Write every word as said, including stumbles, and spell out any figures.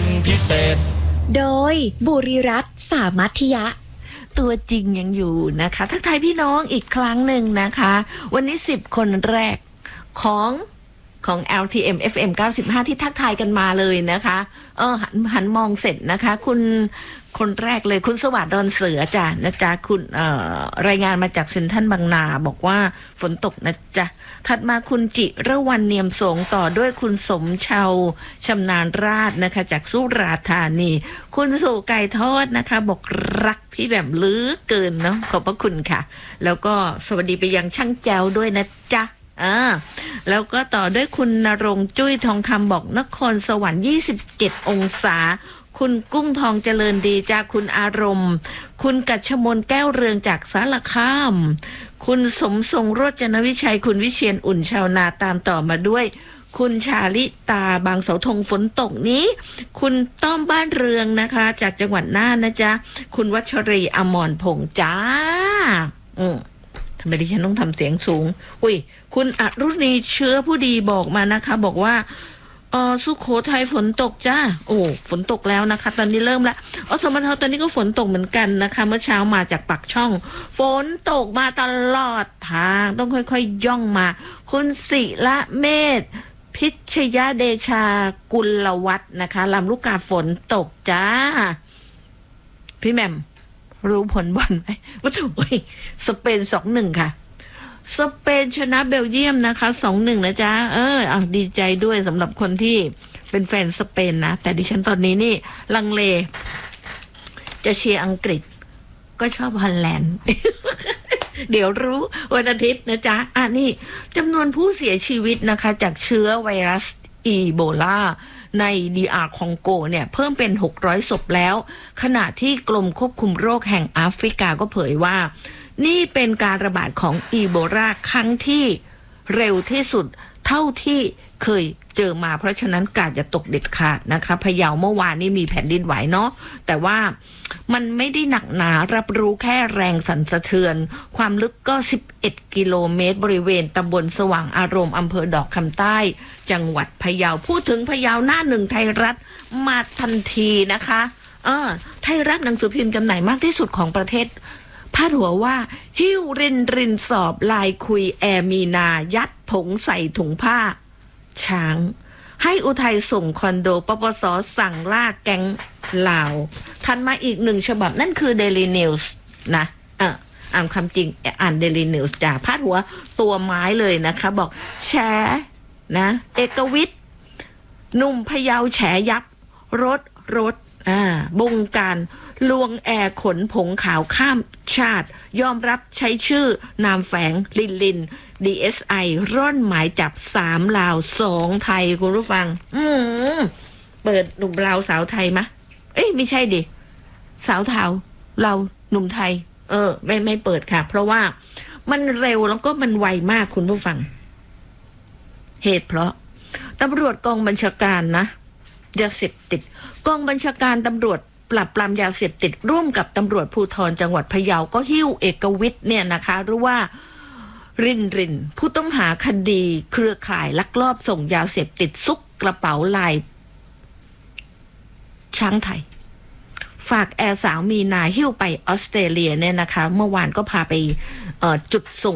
พิเศษโดยบุริรัตน์สามัธยะตัวจริงยังอยู่นะคะทักทายพี่น้องอีกครั้งหนึ่งนะคะวันนี้สิบคนแรกของของ แอล ที เอ็ม เอฟ เอ็ม เก้าสิบห้าที่ทักทายกันมาเลยนะคะเออหันหันมองเสร็จนะคะคุณคนแรกเลยคุณสวัสดิ์ดอนเสือจ้ะนะจ๊ะคุณเอ่อรายงานมาจากเซ็นทรัลบางนาบอกว่าฝนตกนะจ๊ะถัดมาคุณจิระวรรณเนียมสงต่อด้วยคุณสมชาวชำนาญราชนะคะจากสุราษฎร์ธานีคุณสุไก่ทอดนะคะบอกรักพี่แบบลือเกินเนาะขอบพระคุณค่ะแล้วก็สวัสดีไปยังช่างแจวด้วยนะจ๊ะอ่าแล้วก็ต่อด้วยคุณณรงค์จุ้ยทองคำบอกนครสวรรค์ยี่สิบเจ็ดองศาคุณกุ้งทองเจริญดีจากคุณอารมณ์คุณกัจฉมนแก้วเรืองจากสารคามคุณสมทรงโรจนวิชัยคุณวิเชียรอุ่นชาวนาตามต่อมาด้วยคุณชาลิตาบางเสาธงฝนตกนี้คุณต้อมบ้านเรืองนะคะจากจังหวัดน่านนะจ๊ะคุณวัชรีอมรพงษ์จ้าอืมทำไมดิฉันต้องทำเสียงสูงอุ้ยคุณอรุณีเชื้อผู้ดีบอกมานะคะบอกว่าเออสุโขทัยฝนตกจ้าโอ้ฝนตกแล้วนะคะตอนนี้เริ่มแล้วอสมทตอนนี้ก็ฝนตกเหมือนกันนะคะเมื่อเช้ามาจากปากช่องฝนตกมาตลอดทางต้องค่อยๆ ย, ย่องมาคุณศิละเมธพิชยเดชากุลวัฒน์นะคะลำลูกกาฝนตกจ้าพี่แหม่มรู้ผลบอลไหมว่าถูกไหมสเปน สองหนึ่ง ค่ะสเปนชนะเบลเยียมนะคะ สองหนึ่ง นะจ๊ะเอออ่ะดีใจด้วยสำหรับคนที่เป็นแฟนสเปนนะแต่ดิฉันตอนนี้นี่ลังเลจะเชียร์อังกฤษก็ชอบฮอลแลนด์ เดี๋ยวรู้วันอาทิตย์นะจ๊ะอ่ะนี่จำนวนผู้เสียชีวิตนะคะจากเชื้อไวรัสอีโบลาใน ดี อาร์ คองโกเนี่ยเพิ่มเป็นหกร้อยศพแล้วขณะที่กรมควบคุมโรคแห่งแอฟริกาก็เผยว่านี่เป็นการระบาดของอีโบลาครั้งที่เร็วที่สุดเท่าที่เคยเจอมาเพราะฉะนั้นกาดอย่าตกเด็ดขาดนะคะพะเยาเมื่อวานนี้มีแผ่นดินไหวเนาะแต่ว่ามันไม่ได้หนักหนารับรู้แค่แรงสั่นสะเทือนความลึกก็สิบเอ็ดกิโลเมตรบริเวณตำบลสว่างอารมณ์อำเภอดอกคำใต้จังหวัดพะเยาพูดถึงพะเยาหน้าหนึ่งไทยรัฐมาทันทีนะคะเออไทยรัฐหนังสือพิมพ์จำหน่ายมากที่สุดของประเทศพาดหัวว่าหิ้วรินรินสอบลายคุยแอร์มีนายัดผงใส่ถุงผ้าช้างให้อุทัยส่งคอนโดปปสสั่งล่าแก๊งลาวทันมาอีกหนึ่งฉบับนั่นคือ Daily News นะเอออ่านคำจริงอ่าน Daily News จ่าพาดหัวตัวไม้เลยนะคะบอกแฉนะเอกวิทย์หนุ่มพะเยาแฉยับรถรถอ่าบงการลวงแอร์ขนผงขาวข้ามชาติยอมรับใช้ชื่อนามแฝงลินลิน ดี เอส ไอ ร่อนหมายจับสามลาวสองไทยคุณผู้ฟังอืมเปิดหนุ่มลาวสาวไทยมะเอ้ยไม่ใช่ดิสาวเทาเราหนุ่มไทยเออไม่ไม่เปิดค่ะเพราะว่ามันเร็วแล้วก็มันไวมากคุณผู้ฟังเหตุเพราะตำรวจกองบัญชาการนะยาเสพติดกองบัญชาการตำรวจปราบปรามยาเสพติดร่วมกับตำรวจภูธรจังหวัดพะเยาก็หิ้วเอกวิทย์เนี่ยนะคะหรือว่ารินรินผู้ต้องหาคดีเครือข่ายลักลอบส่งยาเสพติดซุกกระเป๋าลายช้างไทยฝากแอร์สาวมีนาหิ้วไปออสเตรเลียเนี่ยนะคะเมื่อวานก็พาไปจุดส่ง